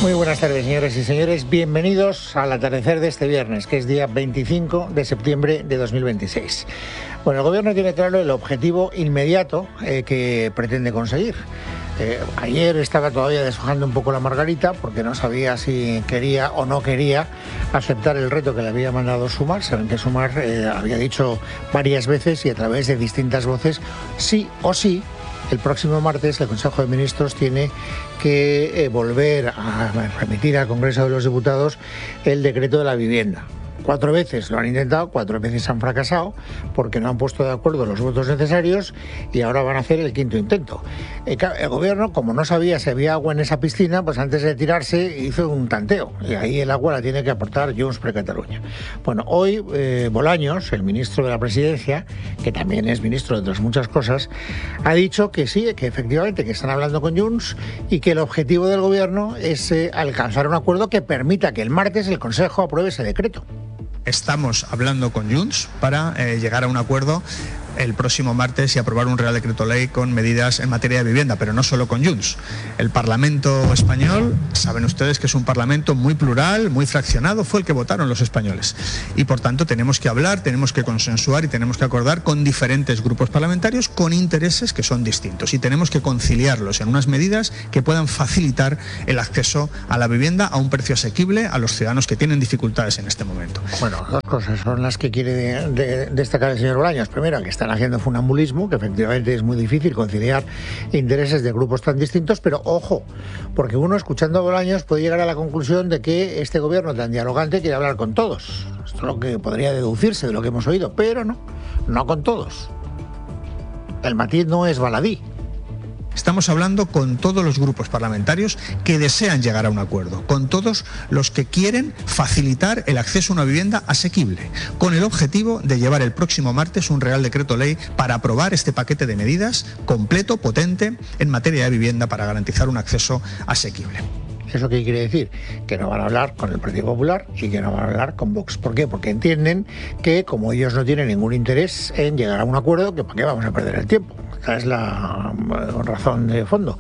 Muy buenas tardes, señores y señores. Bienvenidos al atardecer de este viernes, que es día 25 de septiembre de 2026. Bueno, el gobierno tiene claro el objetivo inmediato que pretende conseguir. Ayer estaba todavía deshojando un poco la margarita porque no sabía si quería o no quería aceptar el reto que le había mandado Sumar. Saben que Sumar había dicho varias veces y a través de distintas voces, sí o sí, el próximo martes el Consejo de Ministros tiene que volver a remitir al Congreso de los Diputados el decreto de la vivienda. 4 veces lo han intentado, 4 veces han fracasado porque no han puesto de acuerdo los votos necesarios y ahora van a hacer el 5.º intento. El gobierno, como no sabía si había agua en esa piscina, pues antes de tirarse hizo un tanteo y ahí el agua la tiene que aportar Junts per Catalunya. Bueno, hoy Bolaños, el ministro de la Presidencia, que también es ministro de otras muchas cosas, ha dicho que sí, que efectivamente que están hablando con Junts y que el objetivo del gobierno es alcanzar un acuerdo que permita que el martes el Consejo apruebe ese decreto. Estamos hablando con Junts para llegar a un acuerdo el próximo martes y aprobar un Real Decreto Ley con medidas en materia de vivienda, pero no solo con Junts. El Parlamento español, saben ustedes que es un Parlamento muy plural, muy fraccionado, fue el que votaron los españoles. Y por tanto tenemos que hablar, tenemos que consensuar y tenemos que acordar con diferentes grupos parlamentarios con intereses que son distintos. Y tenemos que conciliarlos en unas medidas que puedan facilitar el acceso a la vivienda a un precio asequible a los ciudadanos que tienen dificultades en este momento. Bueno, dos cosas son las que quiere destacar el señor Bolaños. Primero, que están haciendo funambulismo, que efectivamente es muy difícil conciliar intereses de grupos tan distintos, pero ojo, porque uno escuchando a Bolaños puede llegar a la conclusión de que este gobierno tan dialogante quiere hablar con todos. Esto es lo que podría deducirse de lo que hemos oído, pero no con todos. El matiz no es baladí. Estamos hablando con todos los grupos parlamentarios que desean llegar a un acuerdo, con todos los que quieren facilitar el acceso a una vivienda asequible, con el objetivo de llevar el próximo martes un Real Decreto Ley para aprobar este paquete de medidas completo, potente, en materia de vivienda para garantizar un acceso asequible. ¿Eso qué quiere decir? Que no van a hablar con el Partido Popular y que no van a hablar con Vox. ¿Por qué? Porque entienden que como ellos no tienen ningún interés en llegar a un acuerdo, que para qué vamos a perder el tiempo. Esa es la razón de fondo.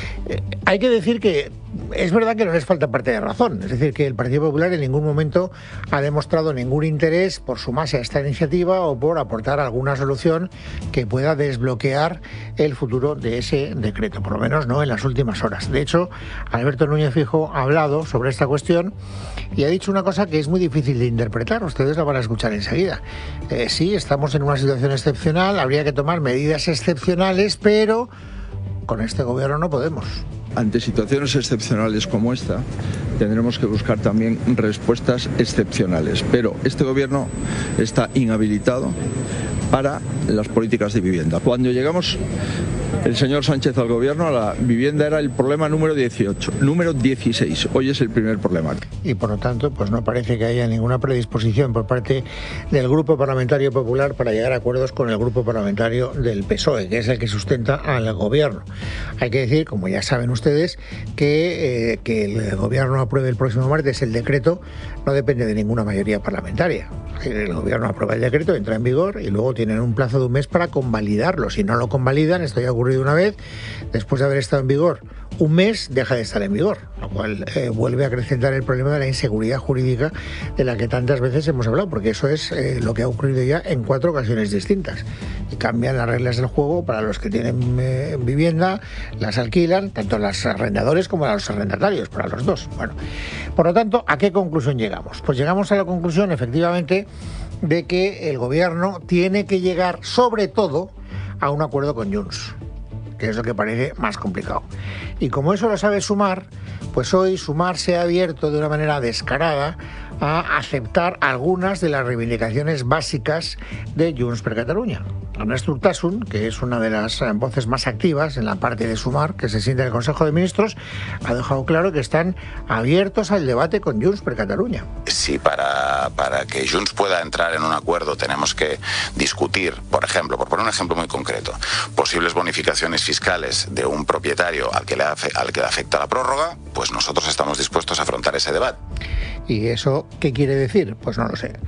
Hay que decir que es verdad que no les falta parte de razón, es decir, que el Partido Popular en ningún momento ha demostrado ningún interés por sumarse a esta iniciativa o por aportar alguna solución que pueda desbloquear el futuro de ese decreto, por lo menos no en las últimas horas. De hecho, Alberto Núñez Feijóo ha hablado sobre esta cuestión y ha dicho una cosa que es muy difícil de interpretar, ustedes la van a escuchar enseguida. Sí, estamos en una situación excepcional, habría que tomar medidas excepcionales, pero con este gobierno no podemos. Ante situaciones excepcionales como esta, tendremos que buscar también respuestas excepcionales. Pero este gobierno está inhabilitado para las políticas de vivienda. Cuando llegamos el señor Sánchez al gobierno, la vivienda era el problema número 18, número 16. Hoy es el primer problema. Y por lo tanto, pues no parece que haya ninguna predisposición por parte del Grupo Parlamentario Popular para llegar a acuerdos con el Grupo Parlamentario del PSOE, que es el que sustenta al gobierno. Hay que decir, como ya saben ustedes, que el gobierno apruebe el próximo martes el decreto no depende de ninguna mayoría parlamentaria. El gobierno aprueba el decreto, entra en vigor y luego tienen un plazo de un mes para convalidarlo. Si no lo convalidan, esto ya ha ocurrido una vez, después de haber estado en vigor un mes, deja de estar en vigor, lo cual vuelve a acrecentar el problema de la inseguridad jurídica de la que tantas veces hemos hablado, porque eso es lo que ha ocurrido ya en 4 ocasiones distintas. Y cambian las reglas del juego para los que tienen vivienda, las alquilan, tanto los arrendadores como a los arrendatarios, para los dos. Bueno, por lo tanto, ¿a qué conclusión llegamos? Pues llegamos a la conclusión, efectivamente, de que el gobierno tiene que llegar, sobre todo, a un acuerdo con Junts, que es lo que parece más complicado. Y como eso lo sabe Sumar, pues hoy Sumar se ha abierto de una manera descarada a aceptar algunas de las reivindicaciones básicas de Junts per Catalunya. Ernesto Urtasun, que es una de las voces más activas en la parte de Sumar, que se sienta en el Consejo de Ministros, ha dejado claro que están abiertos al debate con Junts per Catalunya. Si para que Junts pueda entrar en un acuerdo tenemos que discutir, por ejemplo, por poner un ejemplo muy concreto, posibles bonificaciones fiscales de un propietario al que le afecta la prórroga, pues nosotros estamos dispuestos a afrontar ese debate. ¿Y eso qué quiere decir? Pues no lo sé.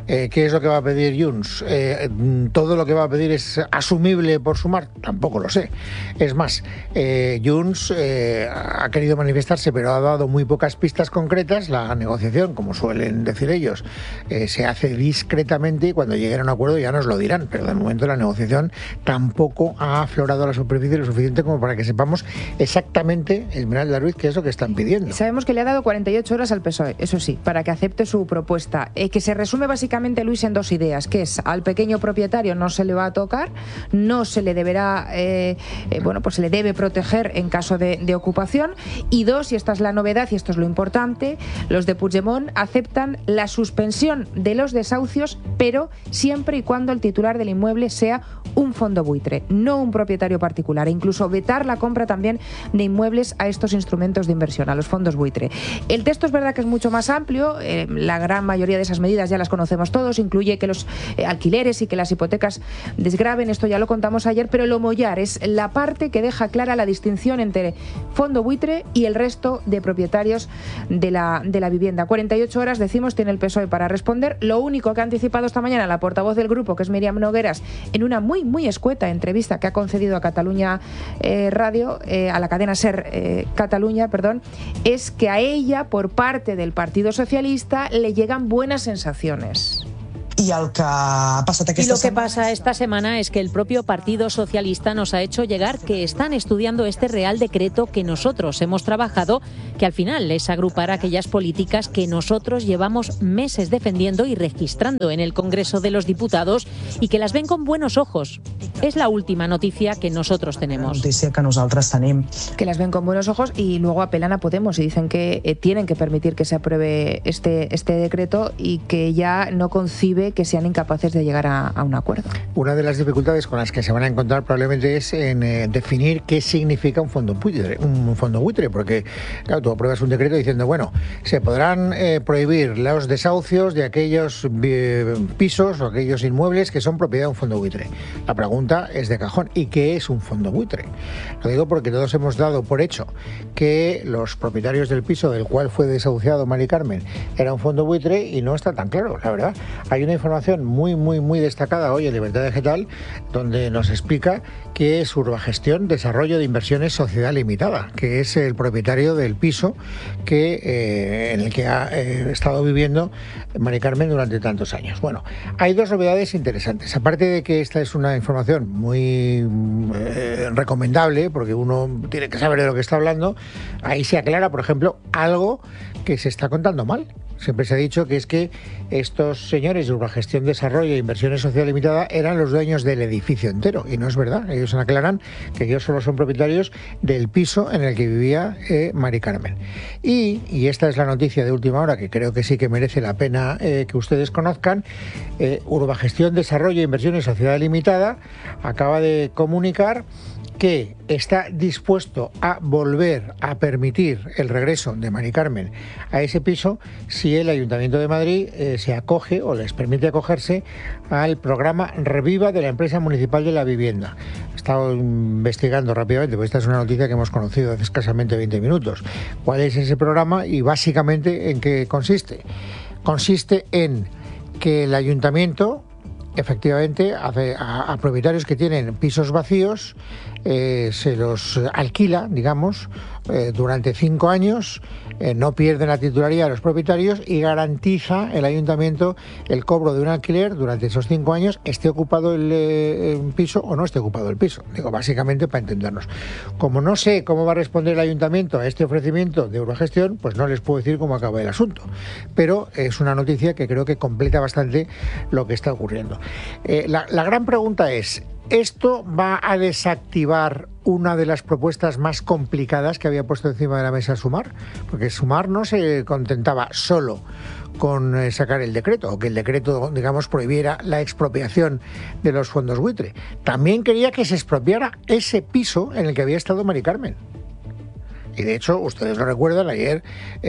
¿Qué es lo que va a pedir Junts? ¿Todo lo que va a pedir es asumible por Sumar? Tampoco lo sé. Es más, Junts ha querido manifestarse, pero ha dado muy pocas pistas concretas. La negociación, como suelen decir ellos, se hace discretamente y cuando lleguen a un acuerdo ya nos lo dirán, pero de momento la negociación tampoco ha aflorado a la superficie lo suficiente como para que sepamos exactamente, Esmeralda Ruiz, qué es lo que están pidiendo. Sabemos que le ha dado 48 horas al PSOE, eso sí, para que acepte su propuesta, que se resume básicamente, Luis, en dos ideas, que es: al pequeño propietario no se le va a tocar, no se le deberá, pues se le debe proteger en caso de ocupación, y dos, y esta es la novedad y esto es lo importante, los de Puigdemont aceptan la suspensión de los desahucios, pero siempre y cuando el titular del inmueble sea un fondo buitre, no un propietario particular, e incluso vetar la compra también de inmuebles a estos instrumentos de inversión, a los fondos buitre. El texto es verdad que es mucho más amplio, la gran mayoría de esas medidas ya las conocemos todos, incluye que los alquileres y que las hipotecas desgraven, esto ya lo contamos ayer, pero lo mollar es la parte que deja clara la distinción entre fondo buitre y el resto de propietarios de la vivienda. 48 horas, decimos, tiene el PSOE para responder. Lo único que ha anticipado esta mañana la portavoz del grupo, que es Míriam Nogueras, en una muy escueta entrevista que ha concedido a Cataluña Radio, a la cadena SER Cataluña, es que a ella, por parte del Partido Socialista, le llegan buenas sensaciones. Y lo que pasa esta semana es que el propio Partido Socialista nos ha hecho llegar que están estudiando este Real Decreto que nosotros hemos trabajado, que al final es agrupar aquellas políticas que nosotros llevamos meses defendiendo y registrando en el Congreso de los Diputados y que las ven con buenos ojos. Es la última noticia que nosotros tenemos. Que las ven con buenos ojos y luego apelan a Podemos y dicen que tienen que permitir que se apruebe este decreto y que ya no concibe que sean incapaces de llegar a un acuerdo. Una de las dificultades con las que se van a encontrar probablemente es en definir qué significa un fondo buitre, porque claro, tú apruebas un decreto diciendo, bueno, se podrán prohibir los desahucios de aquellos pisos o aquellos inmuebles que son propiedad de un fondo buitre. La pregunta es de cajón, ¿y qué es un fondo buitre? Lo digo porque todos hemos dado por hecho que los propietarios del piso del cual fue desahuciado Mari Carmen era un fondo buitre y no está tan claro, la verdad. Hay una información muy destacada hoy en Libertad Digital donde nos explica que es Urbagestión Desarrollo de Inversiones Sociedad Limitada, que es el propietario del piso en el que ha estado viviendo Mari Carmen durante tantos años. Bueno, hay dos novedades interesantes. Aparte de que esta es una información muy recomendable, porque uno tiene que saber de lo que está hablando, ahí se aclara, por ejemplo, algo que se está contando mal. Siempre se ha dicho que es que estos señores de Urbagestión Desarrollo e Inversiones Sociedad Limitada eran los dueños del edificio entero, y no es verdad. Ellos aclaran que ellos solo son propietarios del piso en el que vivía Mari Carmen. Y esta es la noticia de última hora que creo que sí que merece la pena que ustedes conozcan. Urbagestión Desarrollo e Inversiones Sociedad Limitada acaba de comunicar que está dispuesto a volver a permitir el regreso de Mari Carmen a ese piso si el Ayuntamiento de Madrid se acoge o les permite acogerse al programa Reviva de la Empresa Municipal de la Vivienda. He estado investigando rápidamente, porque esta es una noticia que hemos conocido hace escasamente 20 minutos. ¿Cuál es ese programa y básicamente en qué consiste? Consiste en que el Ayuntamiento efectivamente a propietarios que tienen pisos vacíos se los alquila, digamos, durante 5 años, no pierden la titularidad de los propietarios y garantiza el ayuntamiento el cobro de un alquiler durante esos 5 años, esté ocupado el piso o no esté ocupado el piso. Digo, básicamente para entendernos. Como no sé cómo va a responder el ayuntamiento a este ofrecimiento de Urbagestión, pues no les puedo decir cómo acaba el asunto. Pero es una noticia que creo que completa bastante lo que está ocurriendo. La gran pregunta es: ¿esto va a desactivar una de las propuestas más complicadas que había puesto encima de la mesa Sumar? Porque Sumar no se contentaba solo con sacar el decreto, o que el decreto, digamos, prohibiera la expropiación de los fondos buitre. También quería que se expropiara ese piso en el que había estado Mari Carmen. Y de hecho, ustedes lo recuerdan, ayer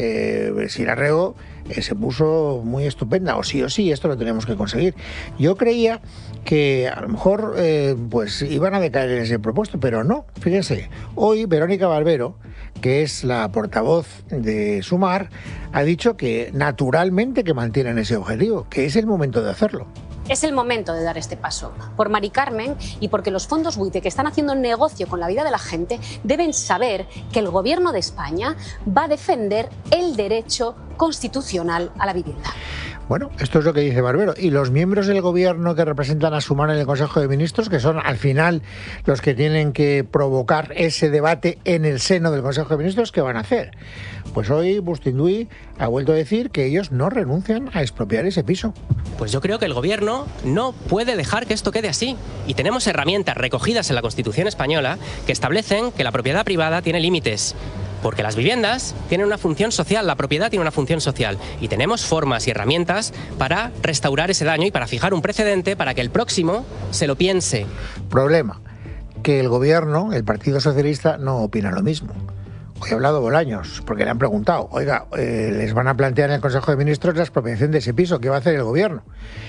Sirarrego se puso muy estupenda, o sí, esto lo tenemos que conseguir. Yo creía que a lo mejor pues iban a decaer en ese propuesto, pero no. Fíjense, hoy Verónica Barbero, que es la portavoz de Sumar, ha dicho que naturalmente que mantienen ese objetivo, que es el momento de hacerlo. Es el momento de dar este paso. Por Mari Carmen y porque los fondos buitre que están haciendo negocio con la vida de la gente deben saber que el Gobierno de España va a defender el derecho constitucional a la vivienda. Bueno, esto es lo que dice Barbero. Y los miembros del Gobierno que representan a Sumar en el Consejo de Ministros, que son al final los que tienen que provocar ese debate en el seno del Consejo de Ministros, ¿qué van a hacer? Pues hoy Bustinduy ha vuelto a decir que ellos no renuncian a expropiar ese piso. Pues yo creo que el Gobierno no puede dejar que esto quede así. Y tenemos herramientas recogidas en la Constitución española que establecen que la propiedad privada tiene límites. Porque las viviendas tienen una función social, la propiedad tiene una función social. Y tenemos formas y herramientas para restaurar ese daño y para fijar un precedente para que el próximo se lo piense. Problema, que el Gobierno, el Partido Socialista, no opina lo mismo. Hoy ha hablado Bolaños, porque le han preguntado, oiga, les van a plantear en el Consejo de Ministros la expropiación de ese piso, ¿qué va a hacer el Gobierno?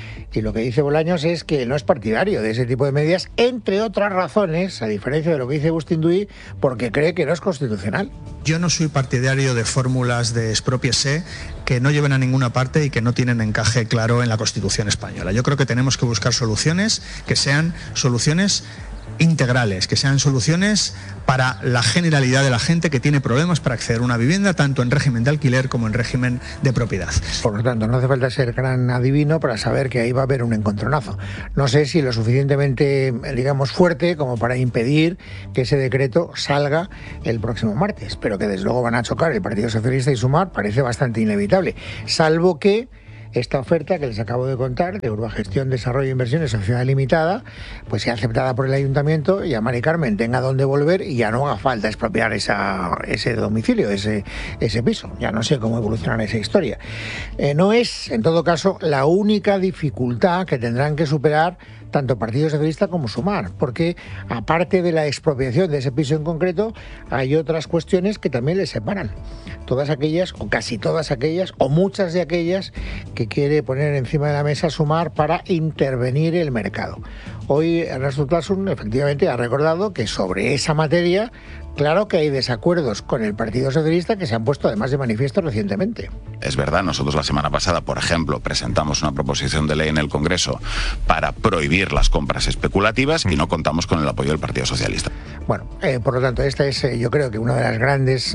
Y lo que dice Bolaños es que no es partidario de ese tipo de medidas, entre otras razones, a diferencia de lo que dice Bustinduy, porque cree que no es constitucional. Yo no soy partidario de fórmulas de expropiese que no lleven a ninguna parte y que no tienen encaje claro en la Constitución española. Yo creo que tenemos que buscar soluciones que sean soluciones integrales, que sean soluciones para la generalidad de la gente que tiene problemas para acceder a una vivienda, tanto en régimen de alquiler como en régimen de propiedad. Por lo tanto, no hace falta ser gran adivino para saber que ahí va a haber un encontronazo. No sé si lo suficientemente, digamos, fuerte como para impedir que ese decreto salga el próximo martes, pero que desde luego van a chocar el Partido Socialista y Sumar parece bastante inevitable, salvo que esta oferta que les acabo de contar de Urbagestión, Desarrollo e Inversiones Sociedad Limitada pues sea aceptada por el Ayuntamiento y a Mari Carmen tenga dónde volver y ya no haga falta expropiar ese domicilio, ese piso. Ya no sé cómo evolucionará esa historia. No es, en todo caso, la única dificultad que tendrán que superar tanto Partido Socialista como Sumar, porque aparte de la expropiación de ese piso en concreto, hay otras cuestiones que también les separan. Todas aquellas, o casi todas aquellas, o muchas de aquellas que quiere poner encima de la mesa Sumar para intervenir el mercado. Hoy Ernesto Urtasun efectivamente ha recordado que sobre esa materia, claro que hay desacuerdos con el Partido Socialista que se han puesto además de manifiesto recientemente. Es verdad, nosotros la semana pasada, por ejemplo, presentamos una proposición de ley en el Congreso para prohibir las compras especulativas y no contamos con el apoyo del Partido Socialista. Bueno, por lo tanto, esta es yo creo que una de las grandes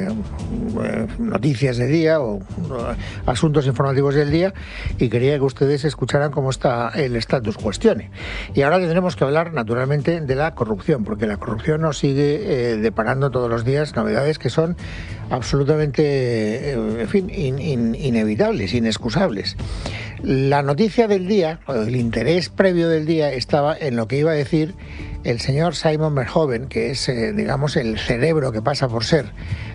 noticias del día o asuntos informativos del día y quería que ustedes escucharan cómo está el status questione. Y ahora tendremos que hablar naturalmente de la corrupción, porque la corrupción nos sigue deparando todos los días novedades que son absolutamente, en fin, inevitables, inexcusables. La noticia del día, o el interés previo del día, estaba en lo que iba a decir el señor Simon Verhoeven, que es, digamos, el cerebro que pasa por ser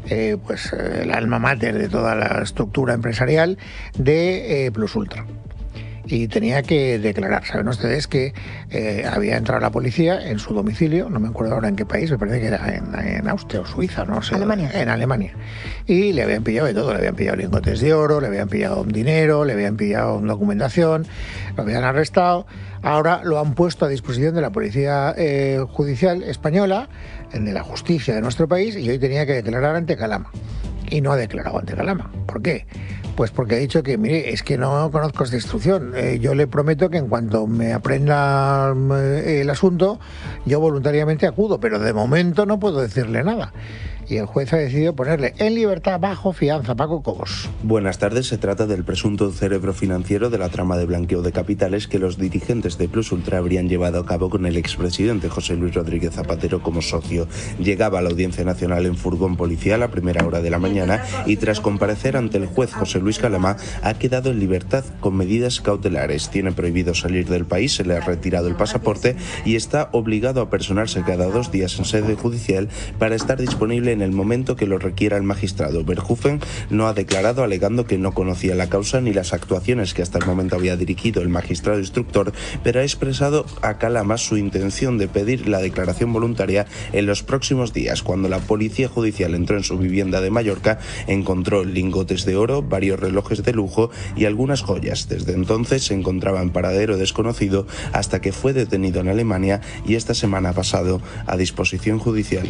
el alma mater de toda la estructura empresarial de Plus Ultra. Y tenía que declarar. Saben ustedes que había entrado la policía en su domicilio, no me acuerdo ahora en qué país, me parece que era en Austria o Suiza, no sé. Alemania. En Alemania. Y le habían pillado de todo, le habían pillado lingotes de oro, le habían pillado dinero, le habían pillado documentación, lo habían arrestado. Ahora lo han puesto a disposición de la Policía Judicial Española, de la justicia de nuestro país, y hoy tenía que declarar ante Calama. Y no ha declarado ante Calama. ¿Por qué? Pues porque ha dicho que, mire, es que no conozco esta instrucción. Yo le prometo que en cuanto me aprenda el asunto, yo voluntariamente acudo, pero de momento no puedo decirle nada. Y el juez ha decidido ponerle en libertad bajo fianza. Paco Cobos. Buenas tardes. Se trata del presunto cerebro financiero de la trama de blanqueo de capitales que los dirigentes de Plus Ultra habrían llevado a cabo con el expresidente José Luis Rodríguez Zapatero como socio. Llegaba a la Audiencia Nacional en furgón policial a primera hora de la mañana y tras comparecer ante el juez José Luis Calama ha quedado en libertad con medidas cautelares. Tiene prohibido salir del país, se le ha retirado el pasaporte y está obligado a personarse cada 2 días en sede judicial para estar disponible en el momento que lo requiera el magistrado. Verhoeven no ha declarado, alegando que no conocía la causa ni las actuaciones que hasta el momento había dirigido el magistrado instructor, pero ha expresado a Calama su intención de pedir la declaración voluntaria en los próximos días. Cuando la policía judicial entró en su vivienda de Mallorca, encontró lingotes de oro, varios relojes de lujo y algunas joyas. Desde entonces se encontraba en paradero desconocido hasta que fue detenido en Alemania y esta semana ha pasado a disposición judicial.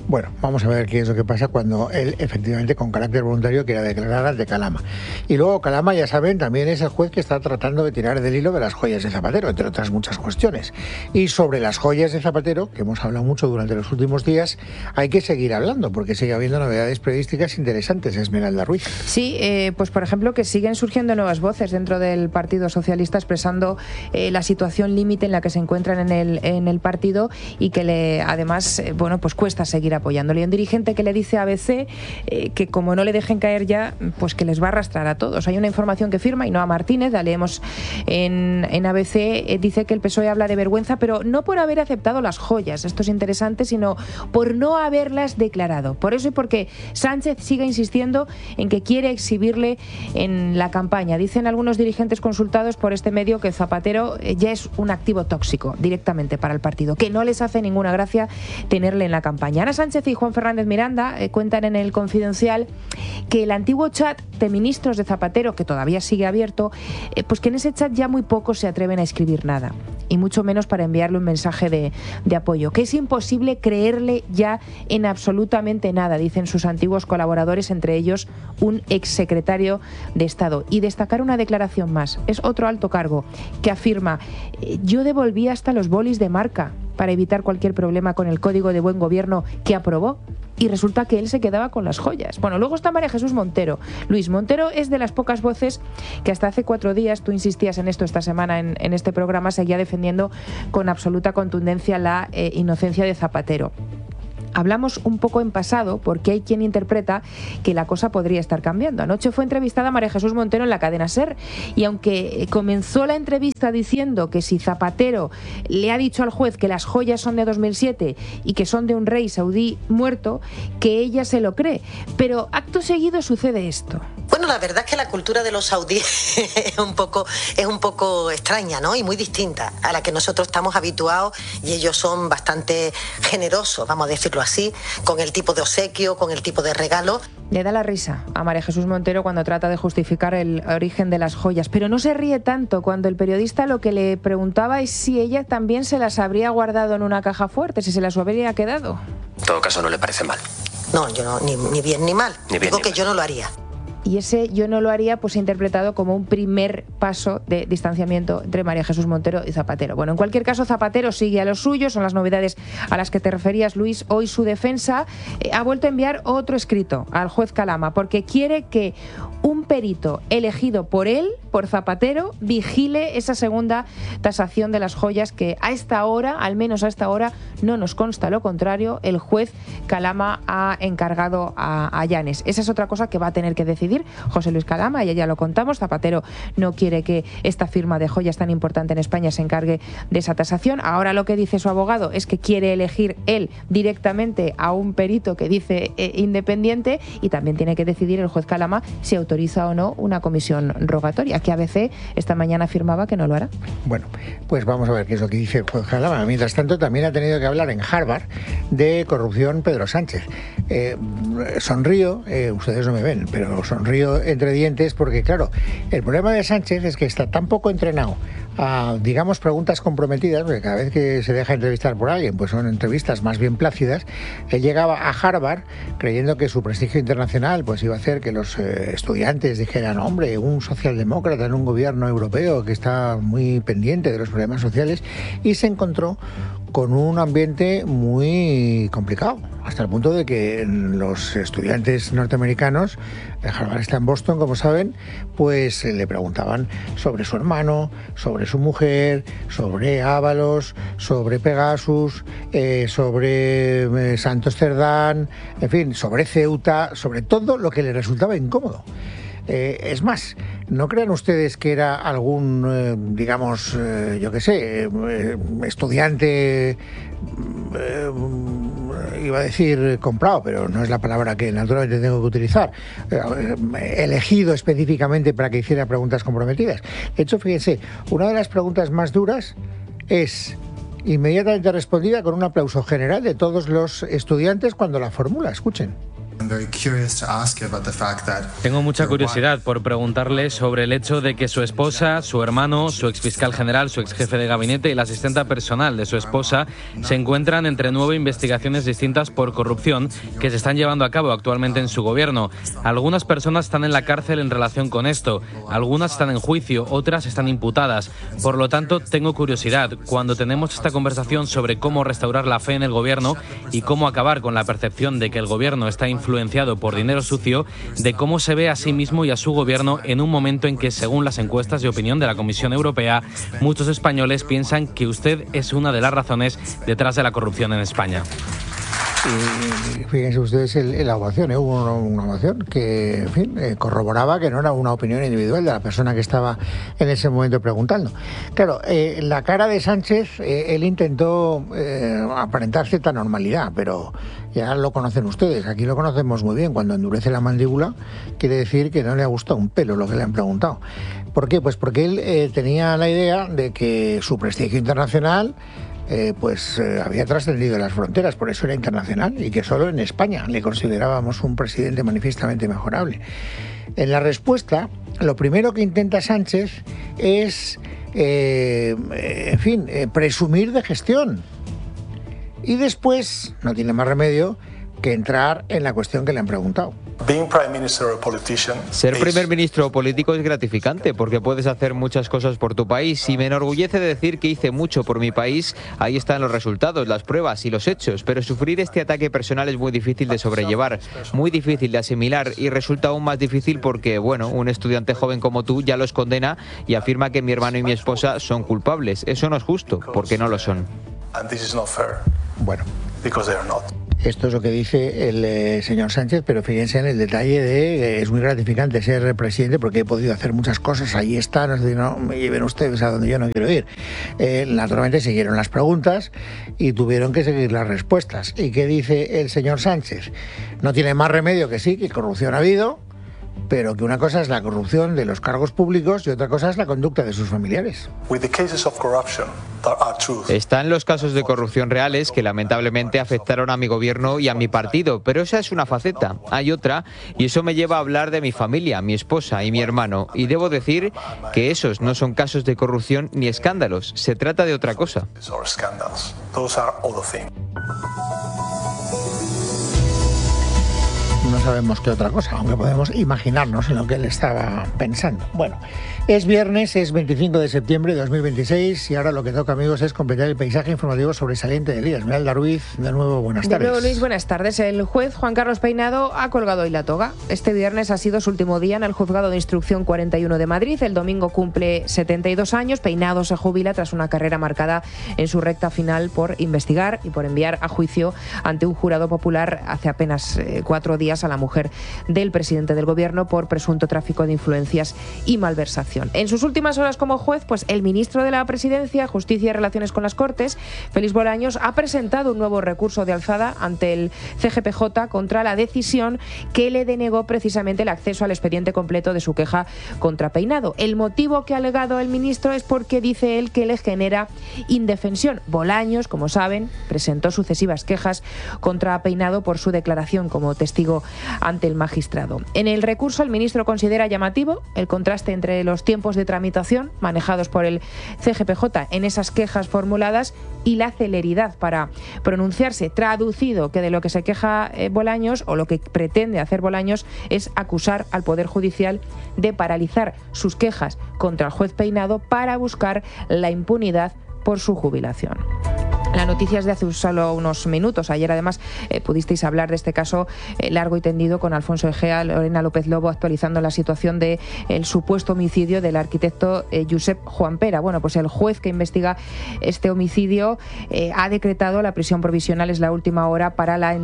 Bueno, vamos a ver qué es lo que pasa cuando él efectivamente con carácter voluntario quiera declarar ante Calama. Y luego Calama, ya saben, también es el juez que está tratando de tirar del hilo de las joyas de Zapatero, entre otras muchas cuestiones. Y sobre las joyas de Zapatero, que hemos hablado mucho durante los últimos días, hay que seguir hablando porque sigue habiendo novedades periodísticas interesantes, Esmeralda Ruiz. Sí, pues por ejemplo que siguen surgiendo nuevas voces dentro del Partido Socialista expresando la situación límite en la que se encuentran en el partido y que además pues cuesta seguir apoyándole. Hay un dirigente que le dice a ABC que como no le dejen caer ya, pues que les va a arrastrar a todos. Hay una información que firma Ainhoa Martínez, la leemos en ABC, dice que el PSOE habla de vergüenza, pero no por haber aceptado las joyas, esto es interesante, sino por no haberlas declarado. Por eso y porque Sánchez sigue insistiendo en que quiere exhibirle en la campaña. Dicen algunos dirigentes consultados por este medio que Zapatero ya es un activo tóxico directamente para el partido, que no les hace ninguna gracia tenerle en la campaña. Ana Sánchez y Juan Fernández Miranda cuentan en el Confidencial que el antiguo chat de ministros de Zapatero, que todavía sigue abierto, pues que en ese chat ya muy pocos se atreven a escribir nada, y mucho menos para enviarle un mensaje de apoyo, que es imposible creerle ya en absolutamente nada, dicen sus antiguos colaboradores, entre ellos un exsecretario de Estado. Y destacar una declaración más, es otro alto cargo que afirma: yo devolví hasta los bolis de marca para evitar cualquier problema con el Código de Buen Gobierno que aprobó, y resulta que él se quedaba con las joyas. Bueno, luego está María Jesús Montero. Luis Montero es de las pocas voces que hasta hace 4 días, tú insistías en esto esta semana en este programa, seguía defendiendo con absoluta contundencia la inocencia de Zapatero. Hablamos un poco en pasado porque hay quien interpreta que la cosa podría estar cambiando. Anoche fue entrevistada María Jesús Montero en la cadena SER y aunque comenzó la entrevista diciendo que si Zapatero le ha dicho al juez que las joyas son de 2007 y que son de un rey saudí muerto, que ella se lo cree. Pero acto seguido sucede esto. Bueno, la verdad es que la cultura de los saudíes es un poco extraña, ¿no? Y muy distinta a la que nosotros estamos habituados, y ellos son bastante generosos, vamos a decirlo así, con el tipo de obsequio, con el tipo de regalo. Le da la risa a María Jesús Montero cuando trata de justificar el origen de las joyas, pero no se ríe tanto cuando el periodista lo que le preguntaba es si ella también se las habría guardado en una caja fuerte, si se las habría quedado. En todo caso, no le parece mal. No, yo no, ni bien ni mal. Digo que yo no lo haría. Y ese yo no lo haría pues interpretado como un primer paso de distanciamiento entre María Jesús Montero y Zapatero. Bueno, en cualquier caso, Zapatero sigue a lo suyo, son las novedades a las que te referías, Luis. Hoy su defensa ha vuelto a enviar otro escrito al juez Calama porque quiere que un perito elegido por él, por Zapatero, vigile esa segunda tasación de las joyas que a esta hora, al menos a esta hora, no nos consta lo contrario, el juez Calama ha encargado a Llanes. Esa es otra cosa que va a tener que decidir José Luis Calama, y ya lo contamos, Zapatero no quiere que esta firma de joyas tan importante en España se encargue de esa tasación. Ahora lo que dice su abogado es que quiere elegir él directamente a un perito que dice independiente, y también tiene que decidir el juez Calama si autoriza o no una comisión rogatoria, que ABC esta mañana afirmaba que no lo hará. Bueno, pues vamos a ver qué es lo que dice el juez Calama. Mientras tanto, también ha tenido que hablar en Harvard de corrupción Pedro Sánchez. Sonrío, ustedes no me ven, pero sonrío entre dientes porque, claro, el problema de Sánchez es que está tan poco entrenado a, digamos, preguntas comprometidas, porque cada vez que se deja entrevistar por alguien, pues son entrevistas más bien plácidas. Él llegaba a Harvard creyendo que su prestigio internacional pues iba a hacer que los estudiantes dijeran: hombre, un socialdemócrata en un gobierno europeo que está muy pendiente de los problemas sociales, y se encontró con un ambiente muy complicado, hasta el punto de que los estudiantes norteamericanos, Harvard está en Boston, como saben, pues le preguntaban sobre su hermano, sobre su mujer, sobre Ábalos, sobre Pegasus, sobre Santos Cerdán, en fin, sobre Ceuta, sobre todo lo que le resultaba incómodo. Es más, ¿no crean ustedes que era algún, digamos, yo qué sé, estudiante, iba a decir comprado, pero no es la palabra que naturalmente tengo que utilizar, elegido específicamente para que hiciera preguntas comprometidas? De hecho, fíjense, una de las preguntas más duras es inmediatamente respondida con un aplauso general de todos los estudiantes cuando la formula. Escuchen. Tengo mucha curiosidad por preguntarle sobre el hecho de que su esposa, su hermano, su exfiscal general, su exjefe de gabinete y la asistenta personal de su esposa se encuentran entre 9 investigaciones distintas por corrupción que se están llevando a cabo actualmente en su gobierno. Algunas personas están en la cárcel en relación con esto, algunas están en juicio, otras están imputadas. Por lo tanto, tengo curiosidad, cuando tenemos esta conversación sobre cómo restaurar la fe en el gobierno y cómo acabar con la percepción de que el gobierno está influenciado por dinero sucio, de cómo se ve a sí mismo y a su gobierno en un momento en que, según las encuestas de opinión de la Comisión Europea, muchos españoles piensan que usted es una de las razones detrás de la corrupción en España. Y fíjense ustedes la ovación, hubo una ovación que, en fin, corroboraba que no era una opinión individual de la persona que estaba en ese momento preguntando. Claro, la cara de Sánchez, él intentó aparentar cierta normalidad, pero ya lo conocen ustedes, aquí lo conocemos muy bien, cuando endurece la mandíbula quiere decir que no le ha gustado un pelo lo que le han preguntado. ¿Por qué? Pues porque él tenía la idea de que su prestigio internacional había trascendido las fronteras, por eso era internacional, y que solo en España le considerábamos un presidente manifiestamente mejorable. En la respuesta, lo primero que intenta Sánchez es, presumir de gestión. Y después no tiene más remedio que entrar en la cuestión que le han preguntado. Ser primer ministro o político es gratificante porque puedes hacer muchas cosas por tu país y me enorgullece decir que hice mucho por mi país. Ahí están los resultados, las pruebas y los hechos, pero sufrir este ataque personal es muy difícil de sobrellevar, muy difícil de asimilar y resulta aún más difícil porque, un estudiante joven como tú ya los condena y afirma que mi hermano y mi esposa son culpables. Eso no es justo, porque no lo son. Bueno, esto es lo que dice el señor Sánchez, pero fíjense en el detalle de es muy gratificante ser presidente porque he podido hacer muchas cosas, ahí está, no me lleven ustedes a donde yo no quiero ir. Naturalmente siguieron las preguntas y tuvieron que seguir las respuestas. ¿Y qué dice el señor Sánchez? No tiene más remedio que sí, que corrupción ha habido, pero que una cosa es la corrupción de los cargos públicos y otra cosa es la conducta de sus familiares. Están los casos de corrupción reales que lamentablemente afectaron a mi gobierno y a mi partido, pero esa es una faceta. Hay otra, y eso me lleva a hablar de mi familia, mi esposa y mi hermano. Y debo decir que esos no son casos de corrupción ni escándalos, se trata de otra cosa. No sabemos qué otra cosa, aunque podemos imaginarnos en lo que él estaba pensando. Bueno, es viernes, es 25 de septiembre de 2026 y ahora lo que toca, amigos, es completar el paisaje informativo sobresaliente del día. Esmeralda Ruiz, de nuevo, buenas tardes. De nuevo, Luis, buenas tardes. El juez Juan Carlos Peinado ha colgado hoy la toga. Este viernes ha sido su último día en el Juzgado de Instrucción 41 de Madrid. El domingo cumple 72 años. Peinado se jubila tras una carrera marcada en su recta final por investigar y por enviar a juicio ante un jurado popular hace apenas 4 días a la mujer del presidente del gobierno por presunto tráfico de influencias y malversación. En sus últimas horas como juez, el ministro de la Presidencia, Justicia y Relaciones con las Cortes, Félix Bolaños, ha presentado un nuevo recurso de alzada ante el CGPJ contra la decisión que le denegó precisamente el acceso al expediente completo de su queja contra Peinado. El motivo que ha alegado el ministro es porque dice él que le genera indefensión. Bolaños, como saben, presentó sucesivas quejas contra Peinado por su declaración como testigo ante el magistrado. En el recurso, el ministro considera llamativo el contraste entre los tiempos de tramitación manejados por el CGPJ en esas quejas formuladas y la celeridad para pronunciarse. Traducido, que de lo que se queja Bolaños, o lo que pretende hacer Bolaños, es acusar al Poder Judicial de paralizar sus quejas contra el juez Peinado para buscar la impunidad por su jubilación. La noticia es de hace solo unos minutos. Ayer, además, pudisteis hablar de este caso largo y tendido con Alfonso Egea, Lorena López Lobo, actualizando la situación del supuesto homicidio del arquitecto Josep Juan Pera. Bueno, pues el juez que investiga este homicidio ha decretado la prisión provisional, es la última hora, para la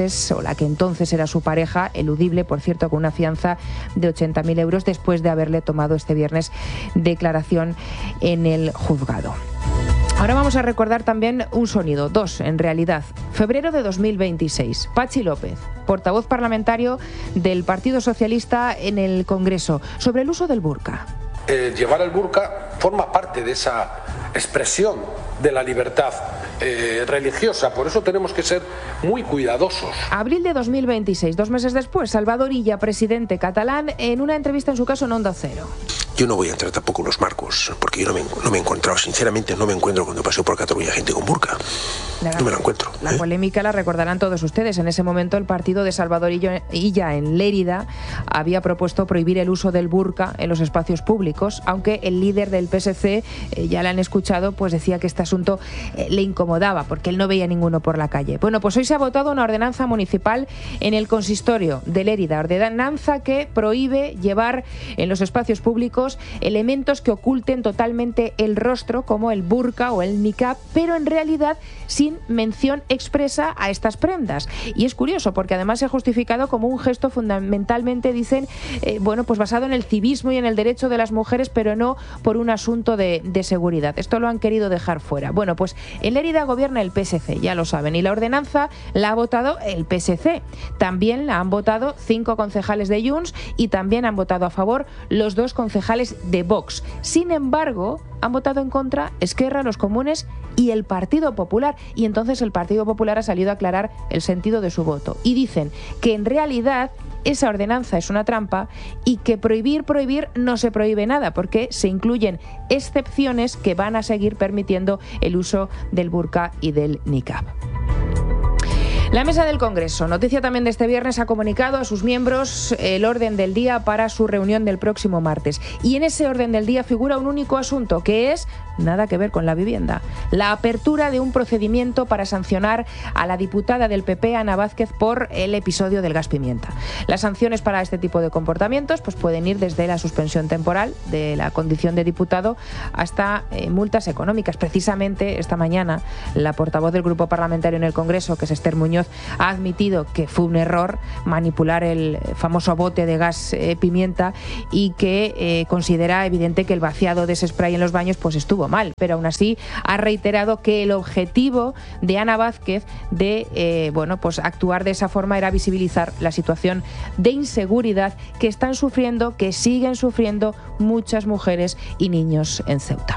que entonces era su pareja, eludible, por cierto, con una fianza de 80.000 euros, después de haberle tomado este viernes declaración en el juzgado. Ahora vamos a recordar también un sonido, dos en realidad. Febrero de 2026, Patxi López, portavoz parlamentario del Partido Socialista en el Congreso, sobre el uso del burka. Llevar el burka forma parte de esa expresión de la libertad religiosa. Por eso tenemos que ser muy cuidadosos. Abril de 2026, 2 meses después, Salvador Illa, presidente catalán, en una entrevista en su caso en Onda Cero. Yo no voy a entrar tampoco en los marcos, porque yo no me he encontrado, sinceramente no me encuentro cuando paseo por Cataluña gente con burka. No me la encuentro. La polémica la recordarán todos ustedes. En ese momento el partido de Salvador Illa en Lérida había propuesto prohibir el uso del burka en los espacios públicos, aunque el líder del PSC, ya le han escuchado, pues decía que este asunto le incomodaba porque él no veía ninguno por la calle. Bueno, pues hoy se ha votado una ordenanza municipal en el consistorio de Lérida, ordenanza que prohíbe llevar en los espacios públicos elementos que oculten totalmente el rostro, como el burka o el niqab, pero en realidad sin mención expresa a estas prendas. Y es curioso porque además se ha justificado como un gesto fundamentalmente, dicen, pues basado en el civismo y en el derecho de las mujeres, pero no por un asunto de seguridad. Esto lo han querido dejar fuera. Bueno, pues en Lérida gobierna el PSC, ya lo saben, y la ordenanza la ha votado el PSC. También la han votado 5 concejales de Junts y también han votado a favor los 2 concejales de Vox. Sin embargo, han votado en contra Esquerra, los Comunes y el Partido Popular. Y entonces el Partido Popular ha salido a aclarar el sentido de su voto. Y dicen que en realidad esa ordenanza es una trampa y que prohibir no se prohíbe nada, porque se incluyen excepciones que van a seguir permitiendo el uso del burka y del niqab. La Mesa del Congreso, noticia también de este viernes, ha comunicado a sus miembros el orden del día para su reunión del próximo martes. Y en ese orden del día figura un único asunto, que es nada que ver con la vivienda: la apertura de un procedimiento para sancionar a la diputada del PP, Ana Vázquez, por el episodio del gas pimienta. Las sanciones para este tipo de comportamientos pues pueden ir desde la suspensión temporal de la condición de diputado hasta multas económicas. Precisamente esta mañana la portavoz del grupo parlamentario en el Congreso, que es Esther Muñoz, ha admitido que fue un error manipular el famoso bote de gas pimienta y que considera evidente que el vaciado de ese spray en los baños pues estuvo mal, pero aún así ha reiterado que el objetivo de Ana Vázquez de pues actuar de esa forma era visibilizar la situación de inseguridad que están sufriendo, que siguen sufriendo muchas mujeres y niños en Ceuta.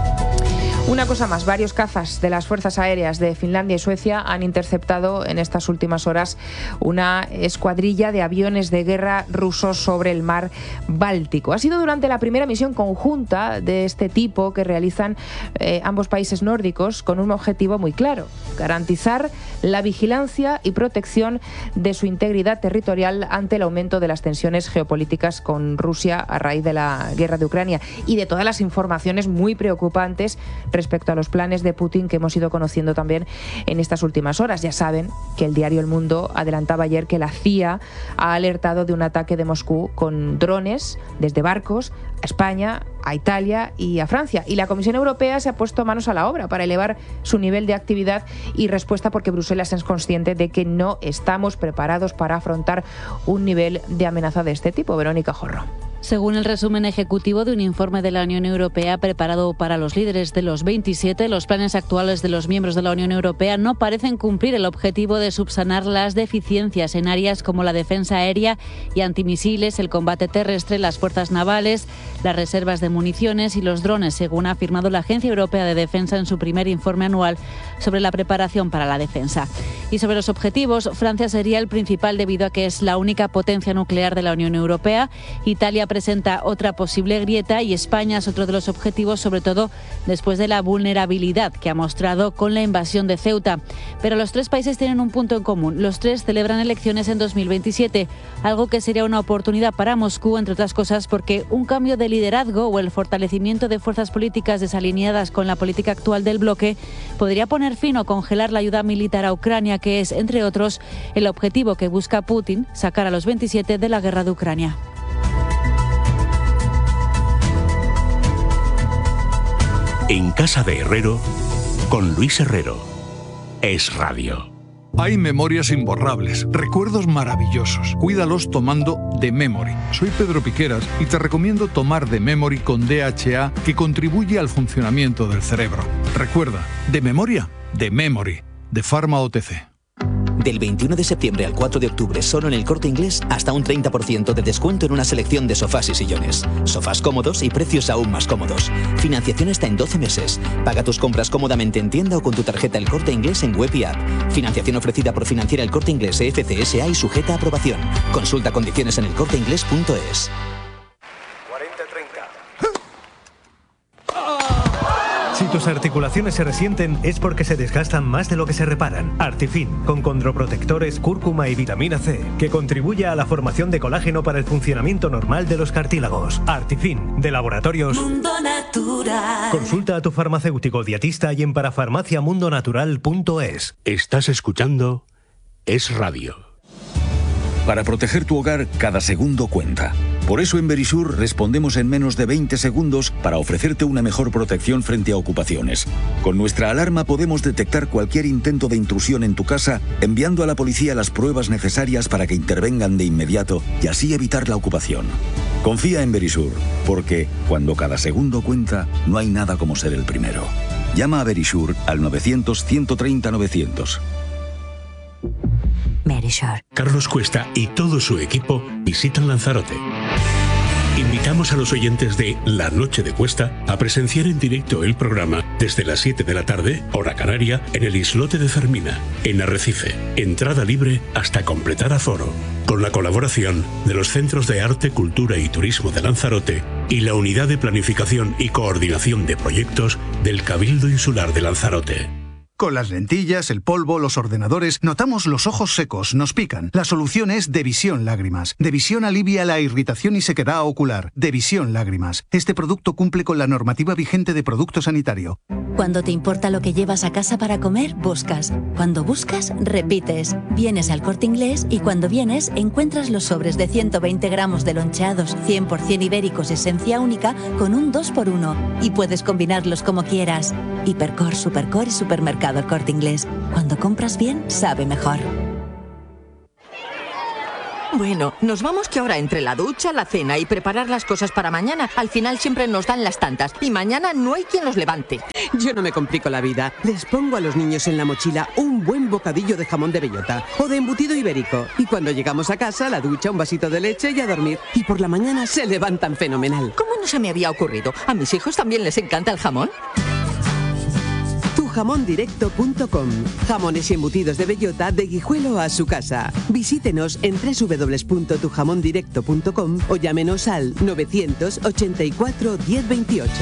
Una cosa más, varios cazas de las fuerzas aéreas de Finlandia y Suecia han interceptado en estas últimas horas una escuadrilla de aviones de guerra rusos sobre el mar Báltico. Ha sido durante la primera misión conjunta de este tipo que realizan ambos países nórdicos, con un objetivo muy claro: garantizar la vigilancia y protección de su integridad territorial ante el aumento de las tensiones geopolíticas con Rusia a raíz de la guerra de Ucrania y de todas las informaciones muy preocupantes respecto a los planes de Putin que hemos ido conociendo también en estas últimas horas. Ya saben que el diario El Mundo adelantaba ayer que la CIA ha alertado de un ataque de Moscú con drones desde barcos a España, a Italia y a Francia. Y la Comisión Europea se ha puesto manos a la obra para elevar su nivel de actividad y respuesta, porque Bruselas es consciente de que no estamos preparados para afrontar un nivel de amenaza de este tipo. Verónica Jorro. Según el resumen ejecutivo de un informe de la Unión Europea preparado para los líderes de los 27, los planes actuales de los miembros de la Unión Europea no parecen cumplir el objetivo de subsanar las deficiencias en áreas como la defensa aérea y antimisiles, el combate terrestre, las fuerzas navales, las reservas de municiones y los drones, según ha afirmado la Agencia Europea de Defensa en su primer informe anual sobre la preparación para la defensa. Y sobre los objetivos, Francia sería el principal debido a que es la única potencia nuclear de la Unión Europea. Italia presenta otra posible grieta y España es otro de los objetivos, sobre todo después de la vulnerabilidad que ha mostrado con la invasión de Ceuta. Pero los 3 países tienen un punto en común: los 3 celebran elecciones en 2027, algo que sería una oportunidad para Moscú, entre otras cosas porque un cambio de liderazgo o el fortalecimiento de fuerzas políticas desalineadas con la política actual del bloque podría poner fin o congelar la ayuda militar a Ucrania, que es, entre otros, el objetivo que busca Putin: sacar a los 27 de la guerra de Ucrania. En Casa de Herrero, con Luis Herrero. Es Radio. Hay memorias imborrables, recuerdos maravillosos. Cuídalos tomando The Memory. Soy Pedro Piqueras y te recomiendo tomar The Memory con DHA, que contribuye al funcionamiento del cerebro. Recuerda, de memoria, The Memory, de Pharma OTC. Del 21 de septiembre al 4 de octubre, solo en El Corte Inglés, hasta un 30% de descuento en una selección de sofás y sillones. Sofás cómodos y precios aún más cómodos. Financiación hasta en 12 meses. Paga tus compras cómodamente en tienda o con tu tarjeta El Corte Inglés en web y app. Financiación ofrecida por Financiera El Corte Inglés FCSA y sujeta a aprobación. Consulta condiciones en elcorteinglés.es. Si tus articulaciones se resienten es porque se desgastan más de lo que se reparan. Artifin, con condroprotectores, cúrcuma y vitamina C, que contribuye a la formación de colágeno para el funcionamiento normal de los cartílagos. Artifin, de Laboratorios Mundo Natural. Consulta a tu farmacéutico dietista y en parafarmaciamundonatural.es. Estás escuchando Es Radio. Para proteger tu hogar, cada segundo cuenta. Por eso en Verisur respondemos en menos de 20 segundos para ofrecerte una mejor protección frente a ocupaciones. Con nuestra alarma podemos detectar cualquier intento de intrusión en tu casa, enviando a la policía las pruebas necesarias para que intervengan de inmediato y así evitar la ocupación. Confía en Verisur, porque cuando cada segundo cuenta, no hay nada como ser el primero. Llama a Verisur al 900-130-900. Verisur. Carlos Cuesta y todo su equipo visitan Lanzarote. Invitamos a los oyentes de La Noche de Cuesta a presenciar en directo el programa desde las 7 de la tarde, hora canaria, en el islote de Fermina, en Arrecife. Entrada libre hasta completar aforo. Con la colaboración de los Centros de Arte, Cultura y Turismo de Lanzarote y la Unidad de Planificación y Coordinación de Proyectos del Cabildo Insular de Lanzarote. Con las lentillas, el polvo, los ordenadores, notamos los ojos secos, nos pican. La solución es Devisión Lágrimas. Devisión alivia la irritación y sequedad ocular. Devisión Lágrimas. Este producto cumple con la normativa vigente de producto sanitario. Cuando te importa lo que llevas a casa para comer, buscas. Cuando buscas, repites. Vienes al Corte Inglés y cuando vienes, encuentras los sobres de 120 gramos de loncheados 100% ibéricos esencia única con un 2x1. Y puedes combinarlos como quieras. Hipercor, Supercor y Supermercado El Corte Inglés. Cuando compras bien, sabe mejor. Bueno, nos vamos que ahora entre la ducha, la cena y preparar las cosas para mañana, al final siempre nos dan las tantas y mañana no hay quien los levante. Yo no me complico la vida. Les pongo a los niños en la mochila un buen bocadillo de jamón de bellota o de embutido ibérico. Y cuando llegamos a casa, la ducha, un vasito de leche y a dormir. Y por la mañana se levantan fenomenal. ¿Cómo no se me había ocurrido? ¿A mis hijos también les encanta el jamón? Tujamondirecto.com. Jamones y embutidos de bellota de Guijuelo a su casa. Visítenos en www.tujamondirecto.com o llámenos al 984 1028.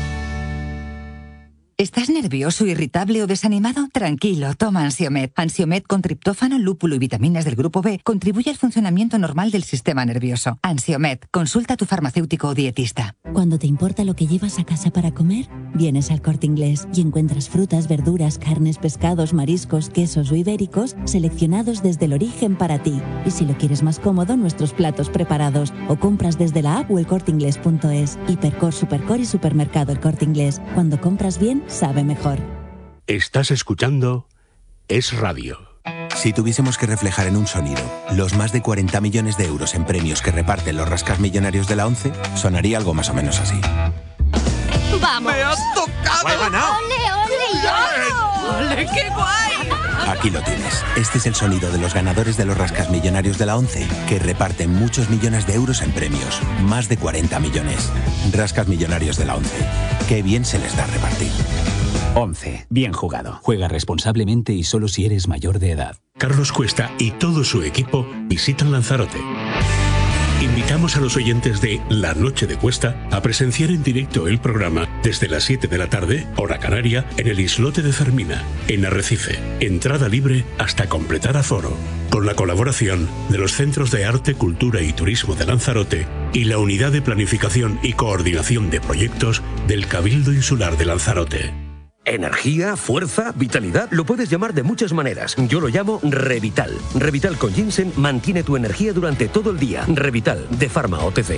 ¿Estás nervioso, irritable o desanimado? Tranquilo, toma Ansiomed. Ansiomed con triptófano, lúpulo y vitaminas del grupo B contribuye al funcionamiento normal del sistema nervioso. Ansiomed, consulta a tu farmacéutico o dietista. Cuando te importa lo que llevas a casa para comer, vienes al Corte Inglés y encuentras frutas, verduras, carnes, pescados, mariscos, quesos o ibéricos seleccionados desde el origen para ti. Y si lo quieres más cómodo, nuestros platos preparados o compras desde la app o elcorteinglés.es. Hipercor, Supercor y Supermercado El Corte Inglés. Cuando compras bien, sabe mejor. Estás escuchando Es Radio. Si tuviésemos que reflejar en un sonido los más de 40 millones de euros en premios que reparten los rascasmillonarios de la ONCE, sonaría algo más o menos así. ¡Vamos! ¡Me has tocado! ¡He ganado! ¡Ole, ole, yo! ¡Ole, qué guay! Aquí lo tienes. Este es el sonido de los ganadores de los rascasmillonarios de la ONCE, que reparten muchos millones de euros en premios. Más de 40 millones. Rascasmillonarios de la ONCE. Qué bien se les da repartir. 11. Bien jugado. Juega responsablemente y solo si eres mayor de edad. Carlos Cuesta y todo su equipo visitan Lanzarote. Invitamos a los oyentes de La Noche de Cuesta a presenciar en directo el programa desde las 7 de la tarde, hora canaria, en el islote de Fermina, en Arrecife. Entrada libre hasta completar aforo. Con la colaboración de los Centros de Arte, Cultura y Turismo de Lanzarote y la Unidad de Planificación y Coordinación de Proyectos del Cabildo Insular de Lanzarote. Energía, fuerza, vitalidad, lo puedes llamar de muchas maneras. Yo lo llamo Revital. Revital con ginseng mantiene tu energía durante todo el día. Revital, de Pharma OTC.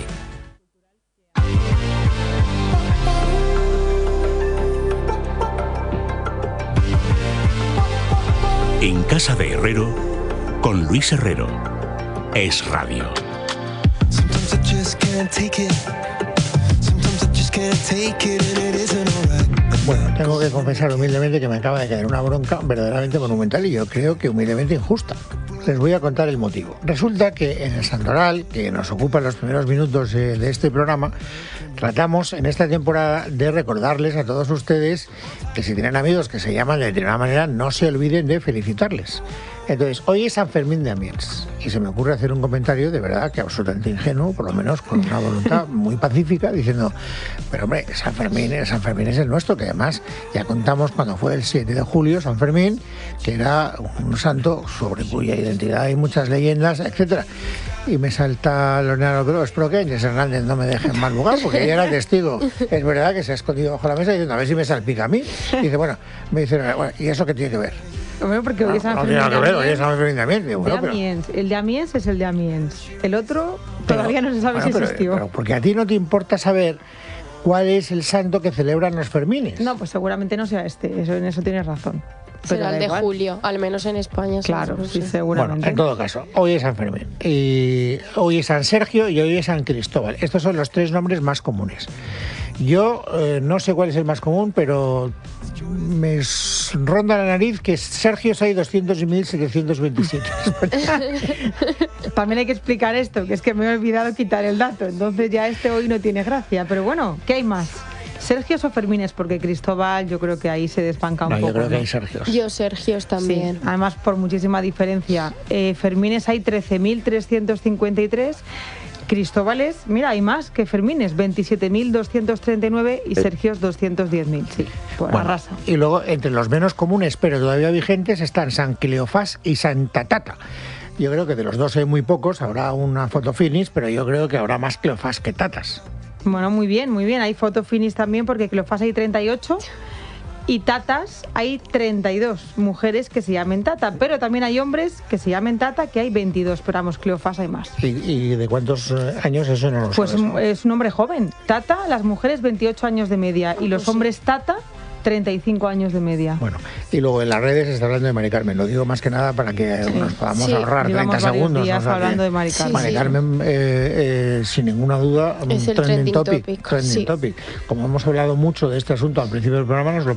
En Casa de Herrero, con Luis Herrero. Es Radio. Sometimes I just can't take it. Sometimes I just can't take it and it isn't alright. Bueno, tengo que confesar humildemente que me acaba de caer una bronca verdaderamente monumental y yo creo que humildemente injusta. Les voy a contar el motivo. Resulta que en el Santoral, que nos ocupa los primeros minutos de este programa, tratamos en esta temporada de recordarles a todos ustedes que si tienen amigos que se llaman de determinada manera, no se olviden de felicitarles. Entonces, hoy es San Fermín de Amiens y se me ocurre hacer un comentario de verdad que absolutamente ingenuo, por lo menos con una voluntad muy pacífica, diciendo, pero hombre, San Fermín es el nuestro, que además ya contamos cuando fue el 7 de julio, San Fermín, que era un santo sobre cuya identidad hay muchas leyendas, etcétera. Y me salta Leonardo, pero espero que Ángel Hernández no me deje en mal lugar, porque ella era testigo. Es verdad que se ha escondido bajo la mesa diciendo, a ver si me salpica a mí. Y dice, bueno, ¿y eso qué tiene que ver? Bueno, porque hoy es San Fermín de Amiens. El de Amiens es el de Amiens. El otro todavía no se sabe si existió. Pero porque a ti no te importa saber cuál es el santo que celebran los Fermines. No, pues seguramente no sea en eso tienes razón. Será el de julio, al menos en España. Claro, sí, seguramente. Bueno, en todo caso, hoy es San Fermín, y hoy es San Sergio y hoy es San Cristóbal. Estos son los 3 nombres más comunes. Yo no sé cuál es el más común, pero me ronda la nariz que Sergios hay 200 y 1727. También hay que explicar esto, que es que me he olvidado quitar el dato, entonces ya hoy no tiene gracia. Pero bueno, ¿qué hay más? ¿Sergios o Fermines? Porque Cristóbal yo creo que ahí se desbanca un poco. Yo creo que hay Sergios. Yo Sergios también. Sí, además por muchísima diferencia. Fermines hay 13.353. Cristóbales, mira, hay más que Fermines, 27.239 y Sergios 210.000, sí, por arrasa. Y luego, entre los menos comunes, pero todavía vigentes, están San Cleofás y Santa Tata. Yo creo que de los dos hay muy pocos, habrá una foto finis, pero yo creo que habrá más Cleofás que Tatas. Bueno, muy bien, hay foto finis también, porque Cleofás hay 38 y Tatas hay 32 mujeres que se llamen Tata, pero también hay hombres que se llamen Tata, que hay 22, pero vamos, Cleofás hay más. ¿Y de cuántos años eso no lo sabes? Pues es un hombre joven. Tata, las mujeres 28 años de media y los hombres Tata 35 años de media. Bueno, y luego en las redes se está hablando de Mari Carmen. Lo digo más que nada para que nos podamos ahorrar 30 segundos. Días hablando de Mari Carmen. Mari Carmen, sin ninguna duda, es el trending topic. Como hemos hablado mucho de este asunto al principio del programa, nos lo